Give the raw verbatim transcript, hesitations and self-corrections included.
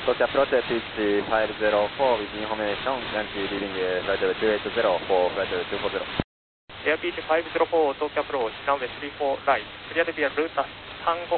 Tokyo approach pitch five zero four with information, Yankee leading flight level two eight zero for flight level two four zero. Air pitch five zero four, Tokyo approach, runway three four right, clear to be a route Tango